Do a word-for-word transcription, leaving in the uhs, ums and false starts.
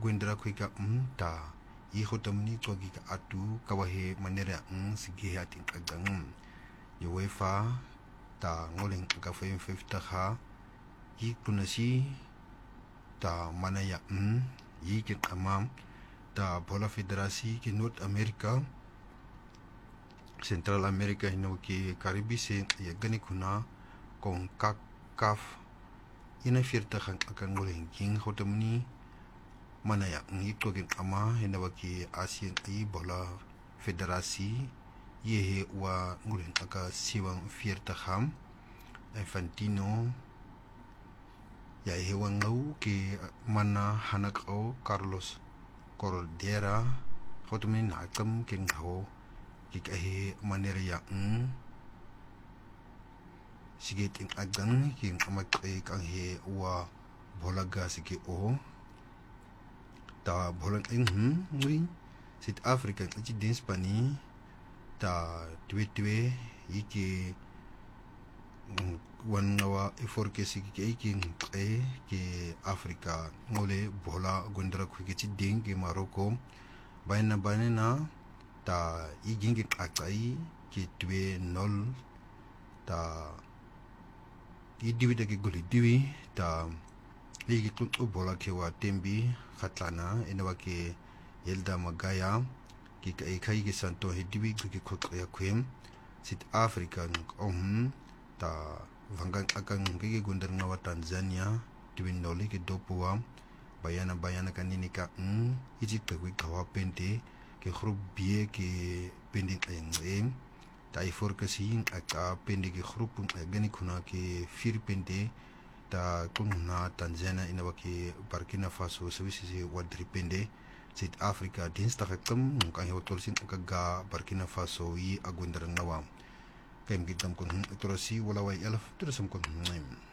gwendra kwika mta iho tamni togi ka atu kawahe manera ng sige ating kagang UEFA ta ngoling ka fem fifta ha i kunasi ta manaya ng i kin amam ta bola federasi ki North America Central America hino ki Karibise ya gani kuna kong kaf ina firta kang akang ngoling king hotamni manaya ng itogin ama hina waki ASEAN ay bola federasi yehe wa ngulen aka siwang firta ham Infantino ya hewan ngau ki mana hanak o Carlos Cordera hotamni nakam king ho kikahe manera ya ng sige ting agang king amakay kang he wa bolaga sige o ta bolang ing hmm ngui South Africa kachi dins pani ta twe twe iki wan ngawa ifor ke sige ke iki e ke Africa ngole bola gondra ku ke chi ding ke Morocco baina baina ta igingi akai ki twe nol ta idiwi da ke goli diwi ta igi tutu bola ke wa tembi khatlana enawa ke yelda magaya ki kai kai ke santo hidiwi ke khotya khwem South Africa om ta vangang akang ke gundar ngawa Tanzania twin noli ke dopuwa bayana bayana kanini ka mm iji pe wi kawa pente ke group B ke pending ayeng ta ifor ke sing aka pende ke group gani kuna ke fir pende ta kuna Tanzania ina waki Burkina Faso sewisi wadri pende South Africa diensta kam kan he tolsin aka Burkina Faso yi agundar nawa kaim gitam kun trosi wala wai elf trosam kun